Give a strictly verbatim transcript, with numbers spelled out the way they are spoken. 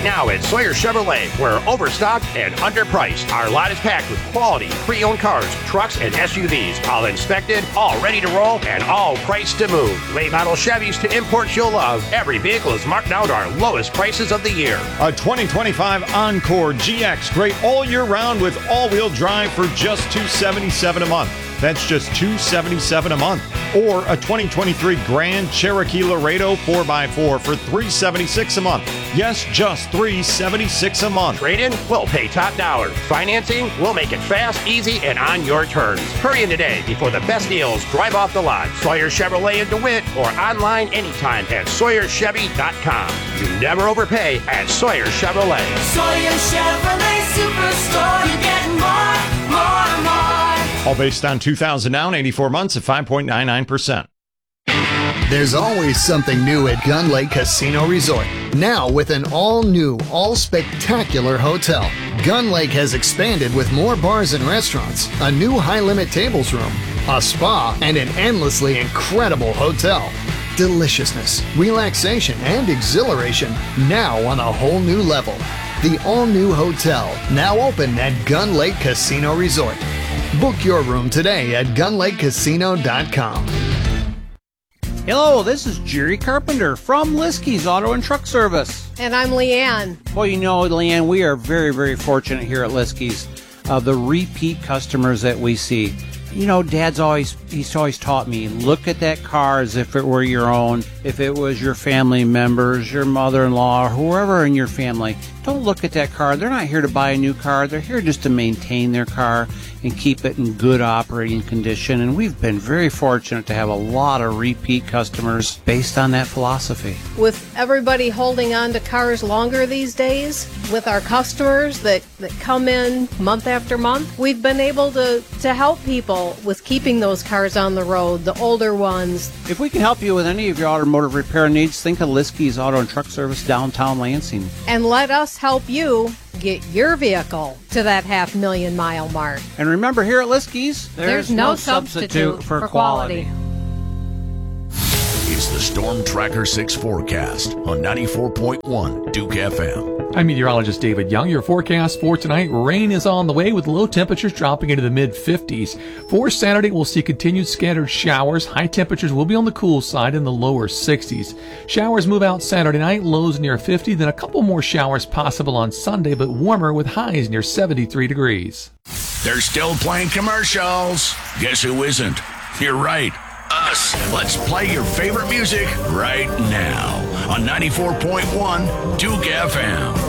now at Sawyer Chevrolet. We're overstocked and underpriced. Our lot is packed with quality, pre-owned cars, trucks, and S U Vs. All inspected, all ready to roll, and all priced to move. Late model Chevys to imports you'll love. Every vehicle is marked down to our lowest prices of the year. A twenty twenty-five Encore G X, great all year round with all-wheel drive for just two hundred seventy-seven dollars a month. That's just two hundred seventy-seven dollars a month. Or a twenty twenty-three Grand Cherokee Laredo four by four for three hundred seventy-six dollars a month. Yes, just three hundred seventy-six dollars a month. Trade-in? We'll pay top dollar. Financing? We'll make it fast, easy, and on your terms. Hurry in today before the best deals drive off the lot. Sawyer Chevrolet in DeWitt or online anytime at Sawyer Chevy dot com. You never overpay at Sawyer Chevrolet. Sawyer Chevrolet Superstore. You get more, more, more. All based on two thousand down, eighty-four months at five point nine nine percent. There's always something new at Gun Lake Casino Resort. Now with an all-new, all-spectacular hotel. Gun Lake has expanded with more bars and restaurants, a new high-limit tables room, a spa, and an endlessly incredible hotel. Deliciousness, relaxation, and exhilaration now on a whole new level. The all-new hotel, now open at Gun Lake Casino Resort. Book your room today at gun lake casino dot com. Hello, this is Jerry Carpenter from Liskey's Auto and Truck Service. And I'm Leanne. Well, you know, Leanne, we are very, very fortunate here at Liskey's. Uh, the repeat customers that we see. You know, Dad's always, he's always taught me, look at that car as if it were your own. If it was your family members, your mother-in-law, or whoever in your family, don't look at that car. They're not here to buy a new car. They're here just to maintain their car and keep it in good operating condition. And we've been very fortunate to have a lot of repeat customers based on that philosophy. With everybody holding on to cars longer these days, with our customers that, that come in month after month, we've been able to, to help people with keeping those cars on the road, the older ones. If we can help you with any of your automotive repair needs, think of Liskey's Auto and Truck Service downtown Lansing. And let us help you get your vehicle to that half million mile mark. And remember, here at Liskey's, there's, there's no, no substitute, substitute for, for quality. quality. It's the Storm Tracker six forecast on ninety-four point one Duke F M. I'm meteorologist David Young. Your forecast for tonight, rain is on the way with low temperatures dropping into the mid fifties. For Saturday, we'll see continued scattered showers. High temperatures will be on the cool side in the lower sixties. Showers move out Saturday night, lows near fifty, then a couple more showers possible on Sunday, but warmer with highs near seventy-three degrees. They're still playing commercials. Guess who isn't? You're right. Us. Let's play your favorite music right now on ninety-four point one Duke F M.